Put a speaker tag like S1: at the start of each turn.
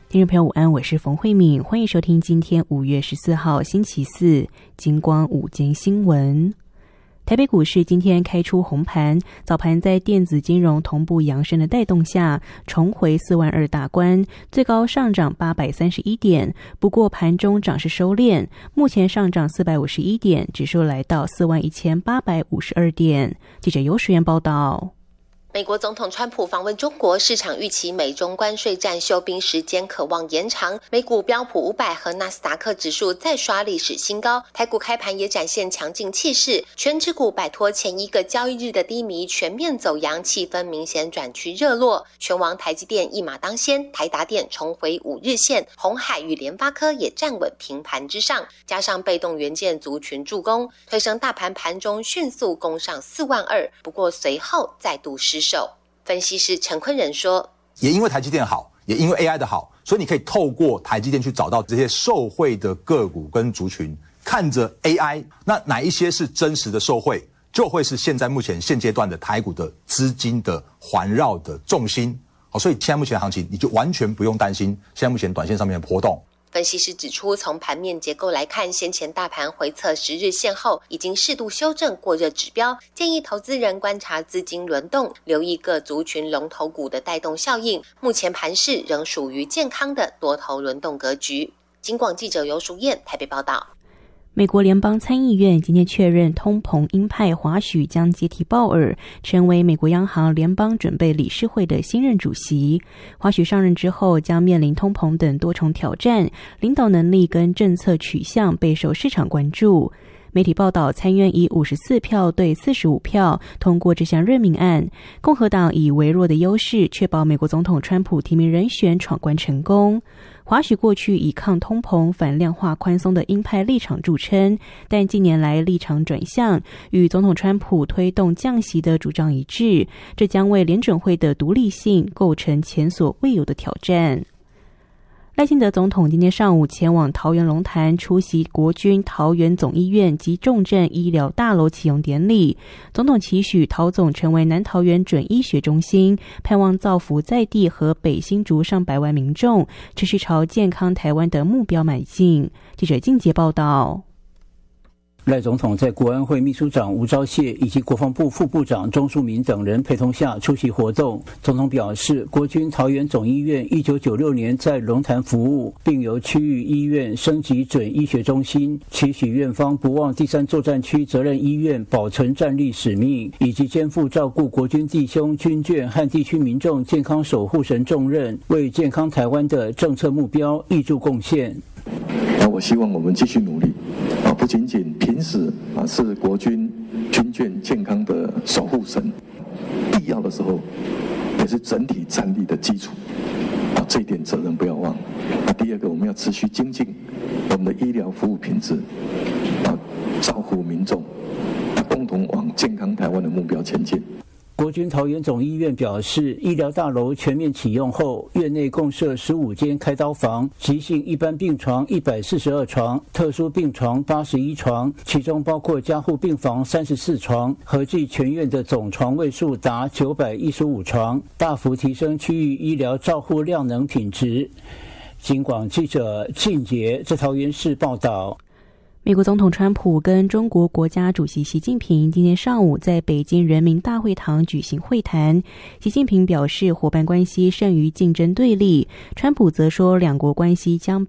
S1: 听众朋友午安，我是冯慧敏，欢迎收听今天5月14号星期四金光午间新闻。台北股市今天开出红盘，早盘在电子金融同步扬升的带动下，重回42000大关，最高上涨831点，不过盘中涨势收敛，目前上涨451点，指数来到41852点。记者尤时源报道。
S2: 美国总统川普访问中国，市场预期美中关税战休兵时间可望延长。美股标普500和纳斯达克指数再刷历史新高，台股开盘也展现强劲气势，全指股摆脱前一个交易日的低迷，全面走阳，气氛明显转趋热络。全网台积电一马当先，台达电重回5日线，鸿海与联发科也站稳平盘之上，加上被动元件族群助攻，推升大盘盘中迅速攻上42000，不过随后再度失守。分析师陈坤仁说，
S3: 也因为台积电好，也因为 AI 的好，所以你可以透过台积电去找到这些受惠的个股跟族群，看着 AI 那哪一些是真实的受惠，就会是目前现阶段的台股的资金的环绕的重心。所以现在目前的行情你就完全不用担心现在目前短线上面的波动。
S2: 分析师指出，从盘面结构来看，先前大盘回测10日线后，已经适度修正过热指标，建议投资人观察资金轮动，留意各族群龙头股的带动效应。目前盘势仍属于健康的多头轮动格局。金广记者尤淑燕台北报道。
S1: 美国联邦参议院今天确认，通膨鹰派华许将接替鲍尔，成为美国央行联邦准备理事会的新任主席。华许上任之后，将面临通膨等多重挑战，领导能力跟政策取向备受市场关注。媒体报道，参院以54票对45票通过这项任命案，共和党以微弱的优势确保美国总统川普提名人选闯关成功。华许过去以抗通膨、反量化宽松的鹰派立场著称，但近年来立场转向，与总统川普推动降息的主张一致，这将为联准会的独立性构成前所未有的挑战。赖清德总统今天上午前往桃园龙潭出席国军桃园总医院及重症医疗大楼启用典礼。总统期许桃总成为南桃园准医学中心，盼望造福在地和北新竹上百万民众，持续朝健康台湾的目标迈进。记者静杰报道。
S4: 赖总统在国安会秘书长吴钊燮以及国防部副部长钟树明等人陪同下出席活动。总统表示，国军桃园总医院1996年在龙潭服务，并由区域医院升级准医学中心，期许院方不忘第3作战区责任医院保存战力使命，以及肩负照顾国军弟兄军眷和地区民众健康守护神重任，为健康台湾的政策目标挹注贡献。
S5: 我希望我们继续努力，不仅仅平时是国军军眷健康的守护神，必要的时候也是整体战力的基础，这一点责任不要忘。第二个，我们要持续精进我们的医疗服务品质，照顾民众，共同往健康台湾的目标前进。
S4: 国军桃园总医院表示，医疗大楼全面启用后，院内共设15间开刀房，急性一般病床142床，特殊病床81床，其中包括加护病房34床，合计全院的总床位数达915床，大幅提升区域医疗照护量能品质。金广记者庆杰在桃园市报道。
S1: 美国总统川普跟中国国家主席习近平今天上午在北京人民大会堂举行会谈。习近平表示，伙伴关系胜于竞争对立，川普则说两国关系将